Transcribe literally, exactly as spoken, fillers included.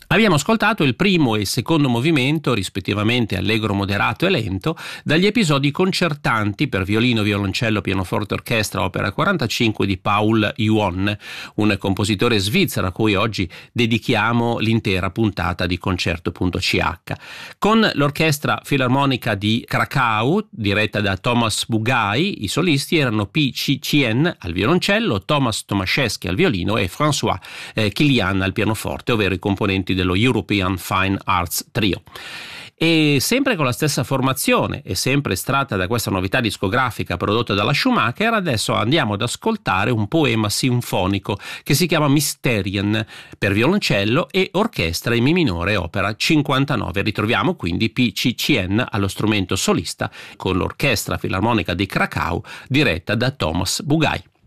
Abbiamo ascoltato il primo e il secondo movimento, rispettivamente allegro moderato e lento, dagli episodi concertanti per violino, violoncello, pianoforte, orchestra, opera quarantacinque di Paul Yuon, un compositore svizzero a cui oggi dedichiamo l'intera puntata di concerto punto c h. Con l'Orchestra Filarmonica di Cracao, diretta da Thomas Bugai, i solisti erano P C Chien al violoncello, Thomas Tomaszewski al violino e François eh, Kilian al pianoforte, ovvero i componenti dello European Fine Arts Trio. E sempre con la stessa formazione e sempre estratta da questa novità discografica prodotta dalla Schumacher, adesso andiamo ad ascoltare un poema sinfonico che si chiama Mysterien per violoncello e orchestra in mi minore, opera cinquantanove. Ritroviamo quindi P C Chien allo strumento solista con l'Orchestra Filarmonica di Cracao diretta da Thomas Bugai.